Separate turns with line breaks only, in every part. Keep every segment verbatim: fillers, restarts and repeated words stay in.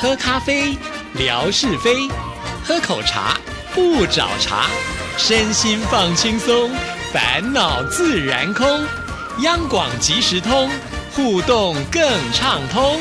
喝咖啡，聊是非；喝口茶，不找茬。身心放轻松，烦恼自然空。央广即时通，互动更畅通。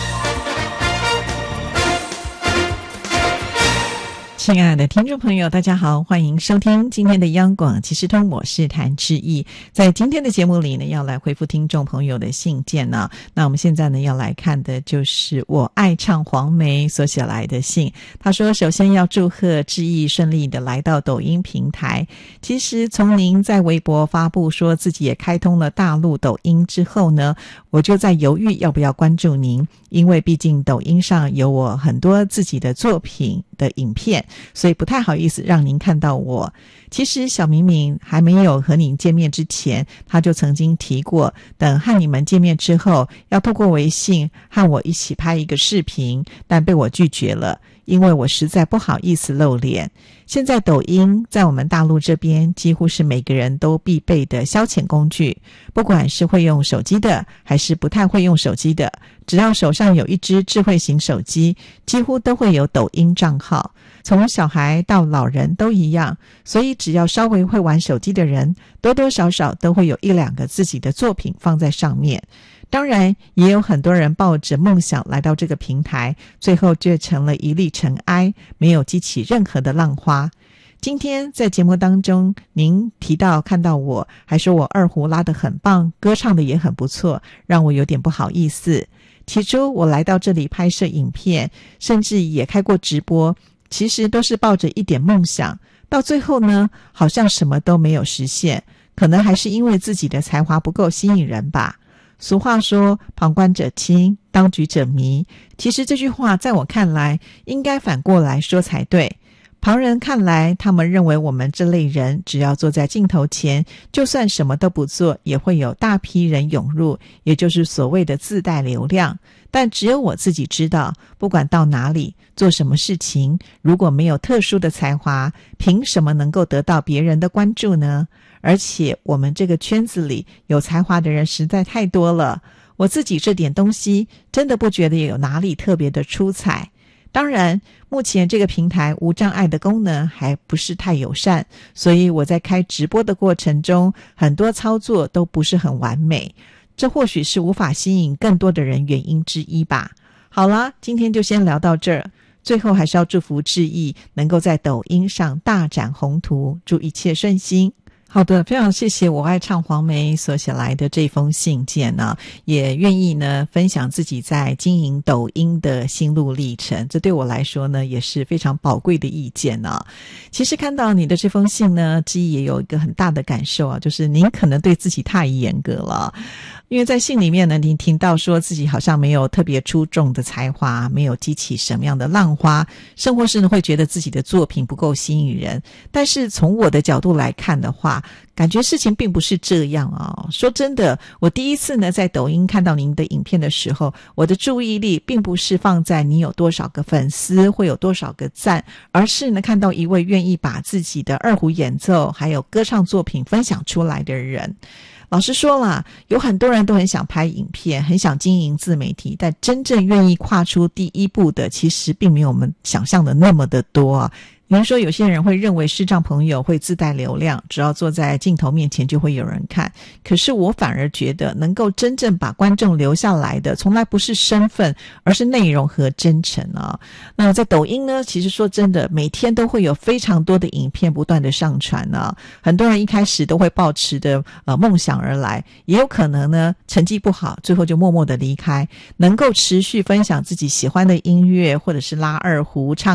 亲爱的听众朋友，大家好，欢迎收听今天的央广即时通，我是谭志毅。在今天的节目里呢，要来回复听众朋友的信件呢、啊。那我们现在呢，要来看的就是我爱唱黄梅所写来的信。他说，首先要祝贺志毅顺利的来到抖音平台。其实从您在微博发布说自己也开通了大陆抖音之后呢，我就在犹豫要不要关注您，因为毕竟抖音上有我很多自己的作品的影片，所以不太好意思让您看到我。其实小敏敏还没有和您见面之前，他就曾经提过，等和你们见面之后，要透过微信和我一起拍一个视频，但被我拒绝了，因为我实在不好意思露脸。现在抖音在我们大陆这边几乎是每个人都必备的消遣工具，不管是会用手机的还是不太会用手机的，只要手上有一只智慧型手机，几乎都会有抖音账号，从小孩到老人都一样。所以只要稍微会玩手机的人，多多少少都会有一两个自己的作品放在上面。当然也有很多人抱着梦想来到这个平台，最后却成了一粒尘埃，没有激起任何的浪花。今天在节目当中，您提到看到我，还说我二胡拉得很棒，歌唱的也很不错，让我有点不好意思。起初我来到这里拍摄影片，甚至也开过直播，其实都是抱着一点梦想，到最后呢，好像什么都没有实现，可能还是因为自己的才华不够吸引人吧。俗话说，旁观者清，当局者迷。其实这句话在我看来，应该反过来说才对。旁人看来，他们认为我们这类人只要坐在镜头前，就算什么都不做，也会有大批人涌入，也就是所谓的自带流量。但只有我自己知道，不管到哪里做什么事情，如果没有特殊的才华，凭什么能够得到别人的关注呢？而且我们这个圈子里有才华的人实在太多了，我自己这点东西真的不觉得有哪里特别的出彩。当然目前这个平台无障碍的功能还不是太友善，所以我在开直播的过程中，很多操作都不是很完美，这或许是无法吸引更多的人原因之一吧。好了，今天就先聊到这儿，最后还是要祝福志毅能够在抖音上大展宏图，祝一切顺心。好的，非常谢谢我爱唱黄梅所写来的这封信件呢，也愿意呢分享自己在经营抖音的心路历程，这对我来说呢也是非常宝贵的意见呢。其实看到你的这封信呢，志毅也有一个很大的感受啊，就是您可能对自己太严格了。因为在信里面呢，您听到说自己好像没有特别出众的才华，没有激起什么样的浪花，甚或是呢会觉得自己的作品不够吸引人。但是从我的角度来看的话，感觉事情并不是这样啊。说真的，我第一次呢在抖音看到您的影片的时候，我的注意力并不是放在你有多少个粉丝，会有多少个赞，而是呢看到一位愿意把自己的二胡演奏还有歌唱作品分享出来的人。老实说啦，有很多人都很想拍影片，很想经营自媒体，但真正愿意跨出第一步的，其实并没有我们想象的那么的多啊。比如说有些人会认为视障朋友会自带流量，只要坐在镜头面前就会有人看，可是我反而觉得能够真正把观众留下来的从来不是身份，而是内容和真诚啊。那在抖音呢，其实说真的，每天都会有非常多的影片不断的上传啊，很多人一开始都会抱持的呃梦想而来，也有可能呢成绩不好，最后就默默的离开。能够持续分享自己喜欢的音乐，或者是拉二胡唱